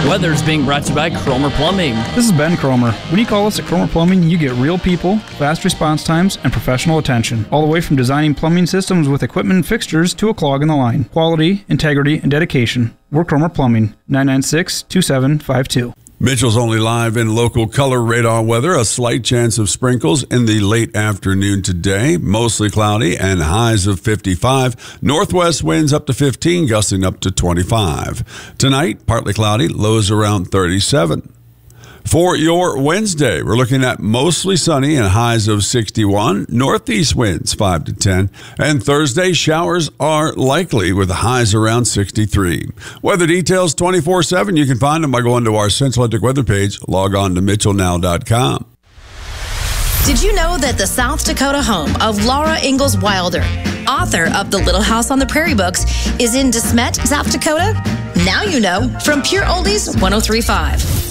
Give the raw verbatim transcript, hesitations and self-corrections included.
weather is being brought to you by Cromer Plumbing. This is Ben Cromer. When you call us at Cromer Plumbing, you get real people, fast response times, and professional attention. All the way from designing plumbing systems with equipment and fixtures to a clog in the line. Quality, integrity, and dedication. We're Cromer Plumbing. nine nine six, two seven five two. Mitchell's Only Live in local color radar weather. A slight chance of sprinkles in the late afternoon today. Mostly cloudy and highs of fifty-five. Northwest winds up to fifteen, gusting up to twenty-five. Tonight, partly cloudy, lows around thirty-seven. For your Wednesday, we're looking at mostly sunny and highs of sixty-one. Northeast winds five to ten. And Thursday, showers are likely with highs around sixty-three. Weather details twenty-four seven. You can find them by going to our Central Atlantic weather page. Log on to mitchell now dot com. Did you know that the South Dakota home of Laura Ingalls Wilder, author of the Little House on the Prairie books, is in De Smet, South Dakota? Now you know from Pure Oldies one oh three point five.